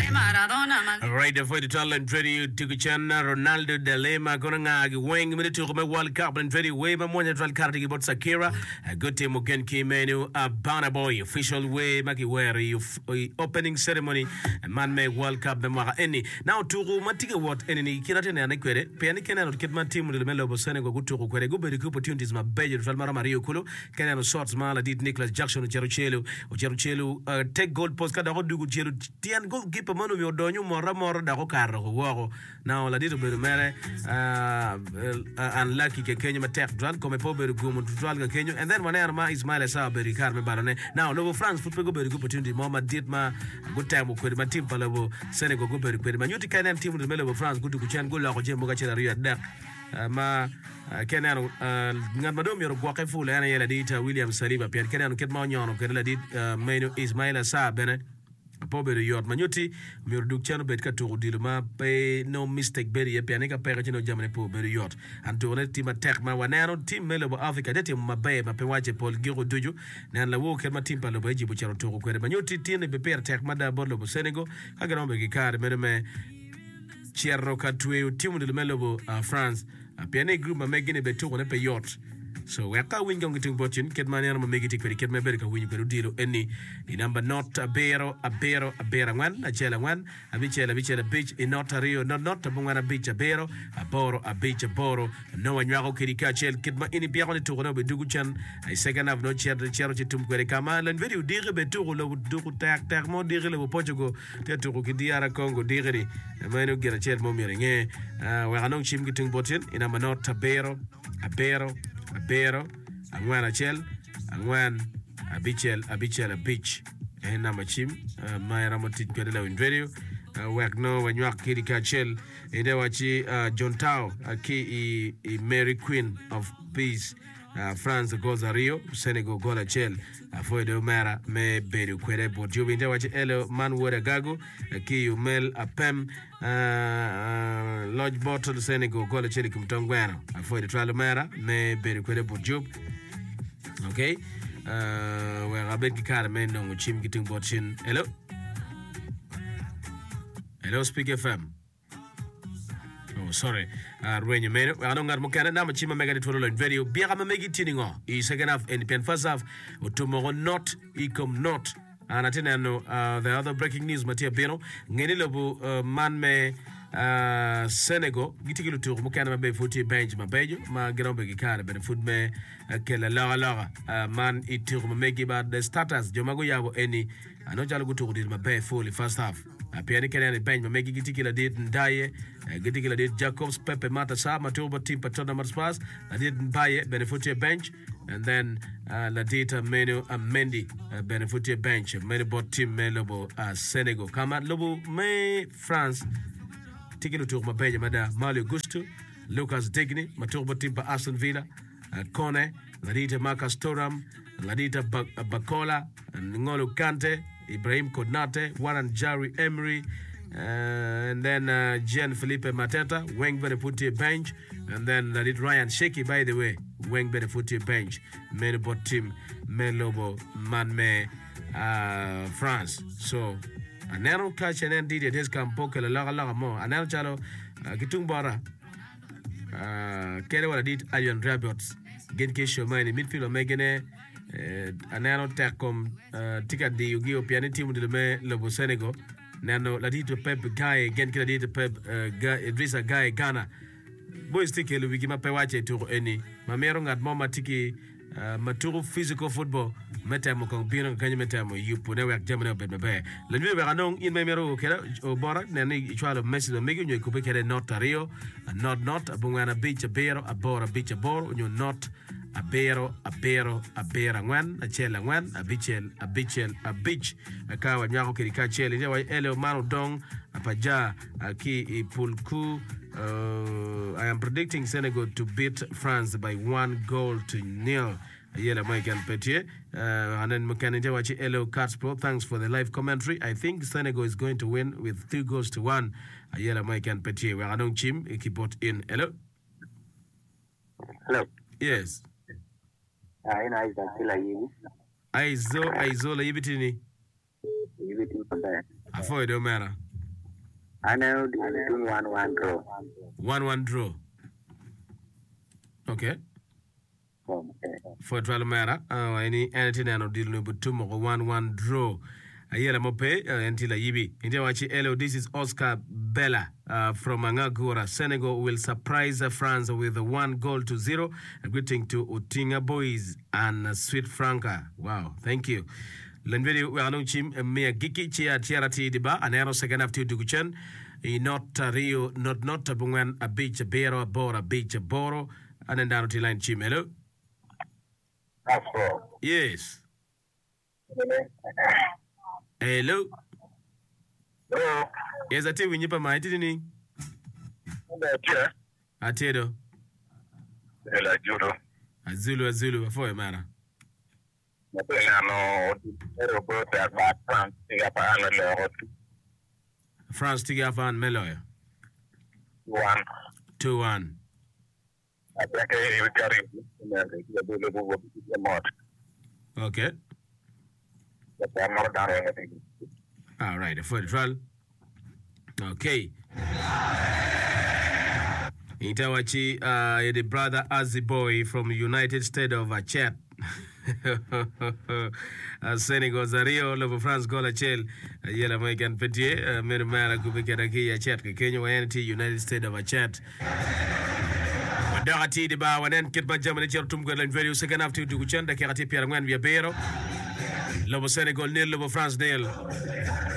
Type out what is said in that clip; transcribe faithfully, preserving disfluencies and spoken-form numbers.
Right for the talent ready to Chana Ronaldo de Lema Gonanga wing minute to World Cup and very way but one natural card about Sakira a good team again came menu a banner boy official way Maki where opening ceremony a man made World Cup Bemara any now to Matika what any Kiratin and Equere Piani can get my team with the Melo Senegal good to Quere go very good opportunities my Belgian Falmara Mario Kulo can sorts Mala did Nicholas Jackson Jeruchelu or Jeruchelu take gold postcard how do good Tian goalkeeper Manu Donyu Mora Mora da Rocaro Waro now la dito Berumere unlucky ke Kenya matek dran come po beru gumo dran ga Kenya and then whenever ma Ismail Sa beri karme barone now lobo France football go beru good opportunity mama did ma good time ko ma team palabo Senegal go beru ko ma nyuti kanen team de melo France good ku chen go la ko jemo ga chela riya dak ma kenan ngat madom yoro gwa ke fula yana yela dita William Saliba pian kenan ket ma nyono ke la dit meno Ismail Sa bene Pobere yot manyoti mir duk chano bet ka to dilma pe no mistake beri e pianika pera chino jamane pobere yot antone tima tek ma wanano team melo bo Africa dete mabe ma pe wache Paul Giro Duju nan la wo ke ma team palo beji bo charo to ko kwere manyoti tine be pera tek ma da borlo bo Senegal kaga no be kar mere me Chierro katwe team de melo bo France piane group ma megine be to ko ne pe yot so we ka win gong ting botin ket manier ma megiti kweri ket me berka win kweri dilo eni di number not abero abero abera ngwan achela ngwan abichela bichela beach in not rio not not bungwana beach abero aboro abeach aboro no wanyago kirika chel ket ma ini biya ko to no be dugu chan ay second half no cher cher chitum kweri kama len video dire be to lo dugu tak tak mo dire le Portugal te to ko diara Congo dire ri meno gira chel mo mirenge we anong chim giting botin ina number not abero abero Abero, Angwan Achel, Angwan Abichel, Abichel, a beach, and Namachim, my Ramotit Pedalo in radio, Wagno, when you are Kirika Chel, Edewachi, John Tao, a key Mary Queen of Peace, France goes a Rio, Senegal Gola Chel, a Foido Mara, me Bedu Quere, but you in Dewachi Elo, Manware Gago, a key Mel, a Pem. Uh, Lodge bottle Senegal Gola Cheli Kumtongwana for the trial mera me very credible job. Okay, uh, where I bet car men on chim getting botchin. Hello, hello, Speak F M. Oh, sorry, uh, when you made it, I don't got Mokana Namachima mega it for a video. Biama Megi Tiningo, is second half and pen first half, or tomorrow not, ecom not. And I know uh, the other breaking news, Matia Beno, Ngenilobu uh, man me uh, Senegal, Gitikilu to Mukana Bay Footy Bench, my baby, my Grombe Gikara, but the foot me, Kela Lara Lara, man, it took Megi about the starters, Jomago Yabo, any, I know Jalago to my bay fully first half. A piano can bench, my Megi Gitikila did and die, Gitikila did Jacobs, Pepe Mata Sa, Matuba Team Patona Marspas, I didn't buy it, Benefutia bench. And then uh, La Dita Menu Amendi uh, Benefutia bench Menu bot team Melobo uh, Senegal Kama Lobo me France Tikino to Mabeja Mada Mario Gusto Lucas Digny Maturbo team pa Aston Villa uh, Kone La Dita Marcus Thuram La Dita ba- uh, Bakola Ngolo Kante Ibrahim Konate Warren Jari Emery uh, and then uh, Gian Felipe Mateta Weng Benefutia bench and then La Dita Ryan Shaky by the way Weng Benefutia bench, Menobot team, Melobo, Manme, uh, France. So, Anero catch and then did it, his campoke, a laga laga more. Anero chalo, Gitungbara, Kerewa did Alien Rabbits, Genke Shoma in the midfield of Megane, Anero Tacom, Tika de Ugio Piani team with the Lobo Senegal, Nano Ladito Pep Guy, Genke Ladito Pep, Idrissa Guy, Ghana. Boys tiki lu wiki mape wache turu eni mamero ngat moma tiki maturu physical football meta mo kong bino kanyo meta mo yupu ne wak jamane obed mebe le nwe wak anong in memero kera o bora nani ichwalo messi lo megi nyo kupe kere not rio not not abungwana beach abero abora beach aboro nyo not abero abero abera ngwan achela ngwan abichel abichel abich akawa nyako kirika chele ne wa ele mano dong apaja aki ipulku. Uh, I am predicting Senegal to beat France by one goal to nil. Yela Mike and Petier. Uh, and then Mukanite Wachi Elo Catspro. Thanks for the live commentary. I think Senegal is going to win with two goals to one. Yela Mike and Petier. We're Anong Chim. Keep it in. Hello. Hello. Yes. I know I feel like you. Aizo, Aizo, la yibitini. Yibitini for that. Afo, it don't matter. Ana di tun one one draw. one one draw. Okay. For Tralamera, uh, any anything and deal no but tomorrow one one draw. Ayela mope until a yibi. Indewachi hello, this is Oscar Bella uh, from Angagura. Senegal will surprise uh, France with a one goal to zero. A greeting to Utinga boys and uh, Sweet Franca. Wow, thank you. Lenvedi wano chim mea giki chia tiarati diba anero second half to duguchen. Not uh, Rio, not not Bungan a beach a bero a bora beach a boro and then down to line chim. Hello. Yes. Hello. Hello. Yes, I tell you, you my didn't Yeah. I tell you. Hello, Judo. Azulu, Azulu, for a matter. France to get on Meloy. One. Two one. Okay. All right, for the trial. Okay. Itawachi, uh, the brother Azzy Boy from the United States of Achet. Senegal Zario, Love France Gola Chel, Yella American Petier, Miramara Kubikaki Achet, Kenya Entity, United States of Achet. Dati di ba wanen kit ba jamane ci tum golen very second after du gucen da ki ati pierre ngwan via bero lobo Senegal nil lobo France nil